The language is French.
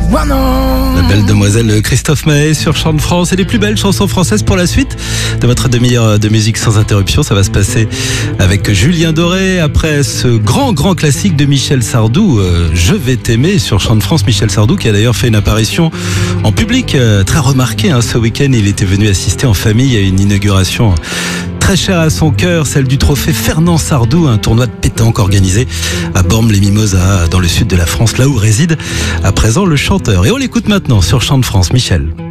La belle demoiselle Christophe Maé sur Chant de France et les plus belles chansons françaises pour la suite de votre demi-heure de musique sans interruption. Ça va se passer avec Julien Doré après ce grand classique de Michel Sardou, Je vais t'aimer sur Chant de France. Michel Sardou qui a d'ailleurs fait une apparition en public très remarquée ce week-end. Il était venu assister en famille à une inauguration très chère à son cœur, celle du trophée Fernand Sardou, un tournoi de pétanque organisé à Bormes-les-Mimosas, dans le sud de la France, là où réside à présent le chanteur. Et on l'écoute maintenant sur Chant de France, Michel.